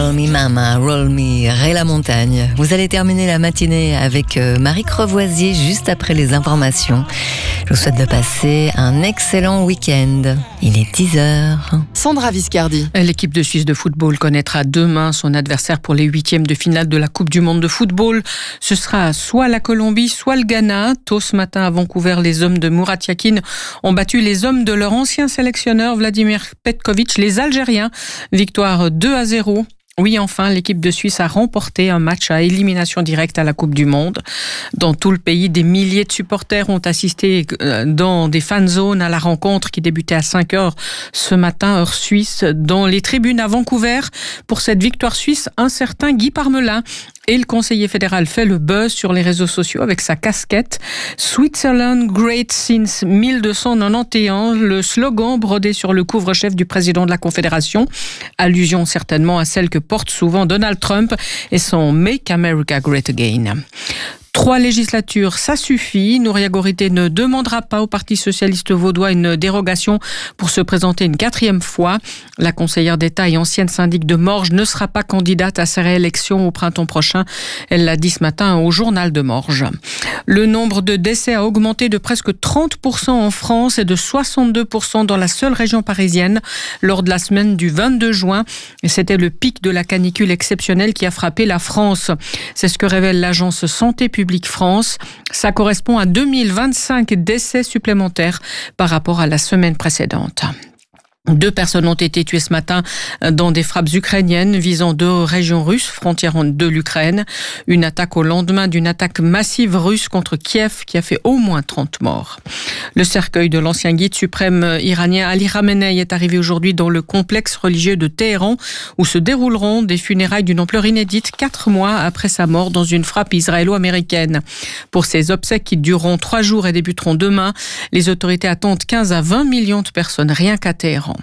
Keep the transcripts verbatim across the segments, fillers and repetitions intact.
Roll me mama, roll me, Ray la montagne. Vous allez terminer la matinée avec Marie Crevoisier juste après les informations. Je vous souhaite de passer un excellent week-end. Il est dix heures. Sandra Viscardi. L'équipe de Suisse de football connaîtra demain son adversaire pour les huitièmes de finale de la Coupe du monde de football. Ce sera soit la Colombie, soit le Ghana. Tôt ce matin à Vancouver, les hommes de Murat Yakin ont battu les hommes de leur ancien sélectionneur Vladimir Petkovic, les Algériens. Victoire deux à zéro. Oui, enfin, l'équipe de Suisse a remporté un match à élimination directe à la Coupe du monde. Dans tout le pays, des milliers de supporters ont assisté dans des fan zones à la rencontre qui débutait à cinq heures ce matin, heure suisse, dans les tribunes à Vancouver. Pour cette victoire suisse, un certain Guy Parmelin et le conseiller fédéral fait le buzz sur les réseaux sociaux avec sa casquette « Switzerland Great Since mille deux cent quatre-vingt-onze », le slogan brodé sur le couvre-chef du président de la Confédération. Allusion certainement à celle que porte souvent Donald Trump et son « Make America Great Again ». Trois législatures, ça suffit. Nouria Gorité ne demandera pas au Parti socialiste vaudois une dérogation pour se présenter une quatrième fois. La conseillère d'État et ancienne syndic de Morges ne sera pas candidate à sa réélection au printemps prochain. Elle l'a dit ce matin au journal de Morges. Le nombre de décès a augmenté de presque trente pour cent en France et de soixante-deux pour cent dans la seule région parisienne lors de la semaine du vingt-deux juin. C'était le pic de la canicule exceptionnelle qui a frappé la France. C'est ce que révèle l'agence Santé publique France. Ça correspond à deux mille vingt-cinq décès supplémentaires par rapport à la semaine précédente. Deux personnes ont été tuées ce matin dans des frappes ukrainiennes visant deux régions russes, frontières de l'Ukraine. Une attaque au lendemain d'une attaque massive russe contre Kiev qui a fait au moins trente morts. Le cercueil de l'ancien guide suprême iranien Ali Khamenei est arrivé aujourd'hui dans le complexe religieux de Téhéran où se dérouleront des funérailles d'une ampleur inédite quatre mois après sa mort dans une frappe israélo-américaine. Pour ces obsèques qui dureront trois jours et débuteront demain, les autorités attendent quinze à vingt millions de personnes rien qu'à Téhéran.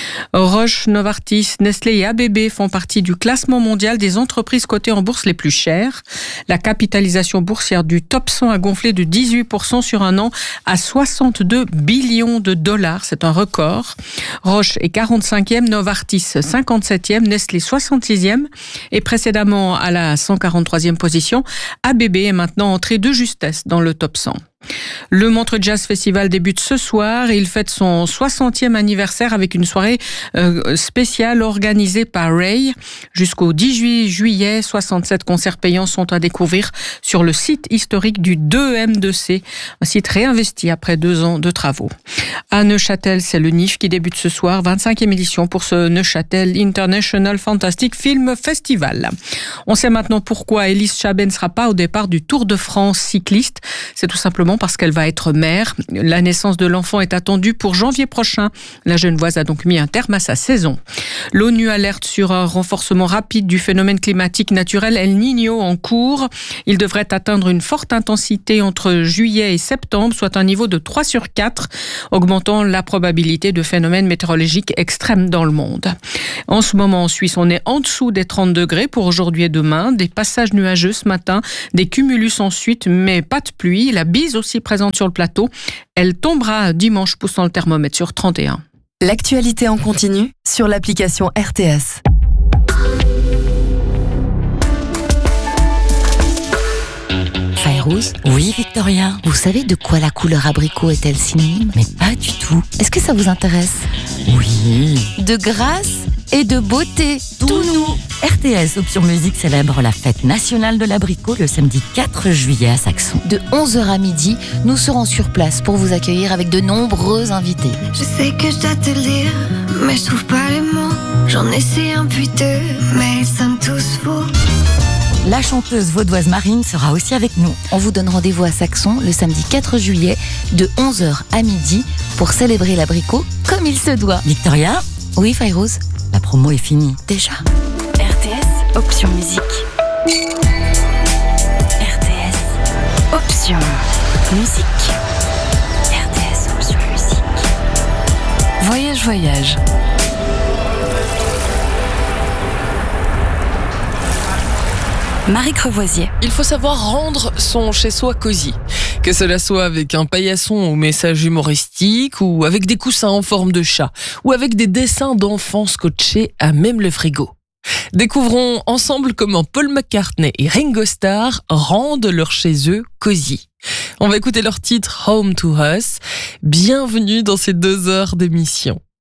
Roche, Novartis, Nestlé et A B B font partie du classement mondial des entreprises cotées en bourse les plus chères. La capitalisation boursière du top cent a gonflé de dix-huit pour cent sur un an à soixante-deux billions de dollars. C'est un record. Roche est quarante-cinquième, Novartis cinquante-septième, Nestlé soixante-sixième et précédemment à la cent quarante-troisième position, A B B est maintenant entré de justesse dans le top cent. Le Montreux Jazz Festival débute ce soir et il fête son soixantième anniversaire avec une soirée euh, spéciale organisée par Ray. Jusqu'au dix-huit juillet, soixante-sept concerts payants sont à découvrir sur le site historique du deux M deux C, un site réinvesti après deux ans de travaux. À Neuchâtel, c'est le N I F qui débute ce soir, vingt-cinquième édition pour ce Neuchâtel International Fantastic Film Festival. On sait maintenant pourquoi Élise Chabet ne sera pas au départ du Tour de France cycliste. C'est tout simplement parce qu'elle va être mère. La naissance de l'enfant est attendue pour janvier prochain. La Genevoise a donc mis un terme à sa saison. L'ONU alerte sur un renforcement rapide du phénomène climatique naturel El Niño en cours. Il devrait atteindre une forte intensité entre juillet et septembre, soit un niveau de trois sur quatre, augmentant la probabilité de phénomènes météorologiques extrêmes dans le monde. En ce moment, en Suisse, on est en dessous des trente degrés pour aujourd'hui et demain. Des passages nuageux ce matin, des cumulus ensuite, mais pas de pluie. La bise aussi présente sur le plateau. Elle tombera dimanche, poussant le thermomètre sur trente et un. L'actualité en continu sur l'application R T S. Fayrouz ? Oui, Victoria. Vous savez de quoi la couleur abricot est-elle synonyme ? Mais pas du tout. Est-ce que ça vous intéresse ? Oui. De grâce et de beauté. Tout nous. R T S Option Musique célèbre la fête nationale de l'abricot le samedi quatre juillet à Saxon. De onze heures à midi, nous serons sur place pour vous accueillir avec de nombreux invités. Je sais que je dois te le dire, mais je trouve pas les mots. J'en essaie un puis deux, mais ils sonnent tous faux. La chanteuse vaudoise Marine sera aussi avec nous. On vous donne rendez-vous à Saxon le samedi quatre juillet de onze heures à midi pour célébrer l'abricot comme il se doit. Victoria ? Oui, Fayrouz ? La promo est finie. Déjà ? R T S Option Musique. R T S Option Musique. R T S Option Musique. Voyage, voyage. Marie Crevoisier. Il faut savoir rendre son chez-soi cosy. Que cela soit avec un paillasson au message humoristique, ou avec des coussins en forme de chat, ou avec des dessins d'enfants scotchés à même le frigo. Découvrons ensemble comment Paul McCartney et Ringo Starr rendent leur chez eux cosy. On va écouter leur titre Home to Us. Bienvenue dans ces deux heures d'émission.